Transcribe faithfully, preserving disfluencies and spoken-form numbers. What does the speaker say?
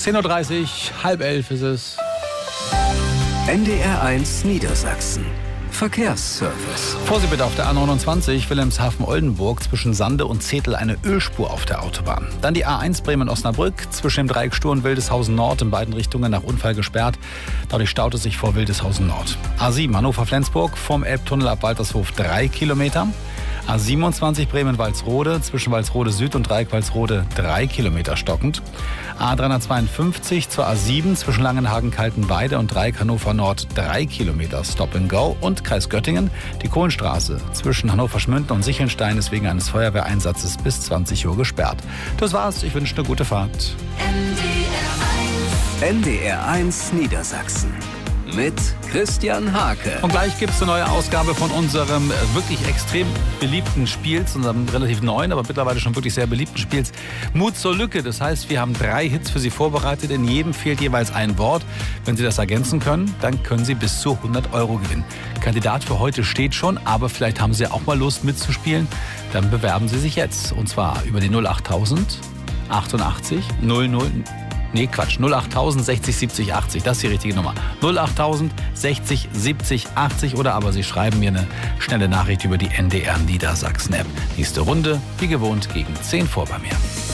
zehn Uhr dreißig, halb elf ist es. N D R eins Niedersachsen. Verkehrsservice. Vorsicht bitte auf der A neunundzwanzig Wilhelmshaven-Oldenburg zwischen Sande und Zetel eine Ölspur auf der Autobahn. Dann die A eins Bremen-Osnabrück zwischen dem Dreieck Stur und Wildeshausen Nord in beiden Richtungen nach Unfall gesperrt. Dadurch staut es sich vor Wildeshausen Nord. A sieben Hannover-Flensburg vom Elbtunnel ab Waltershof drei Kilometer. A siebenundzwanzig Bremen-Walsrode zwischen Walsrode Süd und Dreieck Walsrode drei Kilometer stockend. A dreihundertzweiundfünfzig zur A sieben zwischen Langenhagen-Kaltenweide und Dreieck Hannover Nord drei Kilometer Stop and Go. Und Kreis Göttingen, die Kohlenstraße zwischen Hannover-Schmünden und Sichelnstein ist wegen eines Feuerwehreinsatzes bis zwanzig Uhr gesperrt. Das war's, ich wünsche eine gute Fahrt. N D R eins Niedersachsen mit Christian Hake. Und gleich gibt es eine neue Ausgabe von unserem wirklich extrem beliebten Spiels, unserem relativ neuen, aber mittlerweile schon wirklich sehr beliebten Spiels Mut zur Lücke. Das heißt, wir haben drei Hits für Sie vorbereitet. In jedem fehlt jeweils ein Wort. Wenn Sie das ergänzen können, dann können Sie bis zu hundert Euro gewinnen. Kandidat für heute steht schon, aber vielleicht haben Sie auch mal Lust mitzuspielen. Dann bewerben Sie sich jetzt. Und zwar über die null achttausend achtundachtzig null null. Nee, Quatsch. null achttausend sechzig siebzig achtzig. Das ist die richtige Nummer. null achttausend sechzig siebzig achtzig. Oder aber Sie schreiben mir eine schnelle Nachricht über die N D R Niedersachsen App. Nächste Runde, wie gewohnt, gegen zehn vor bei mir.